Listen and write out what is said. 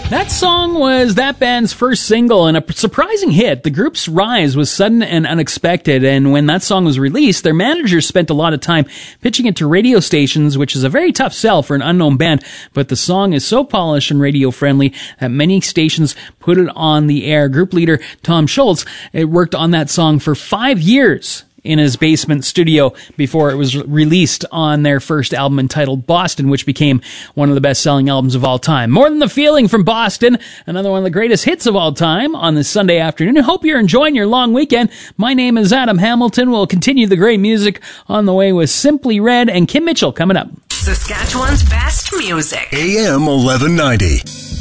That song was that band's first single and a surprising hit. The group's rise was sudden and unexpected, and when that song was released, their managers spent a lot of time pitching it to radio stations, which is a very tough sell for an unknown band, but the song is so polished and radio-friendly that many stations put it on the air. Group leader Tom Schultz worked on that song for 5 years in his basement studio before it was released on their first album entitled Boston, which became one of the best-selling albums of all time. More Than the Feeling from Boston, another one of the greatest hits of all time on this Sunday afternoon. I hope you're enjoying your long weekend. My name is Adam Hamilton. We'll continue the great music on the way with Simply Red and Kim Mitchell coming up. Saskatchewan's best music. AM 1190.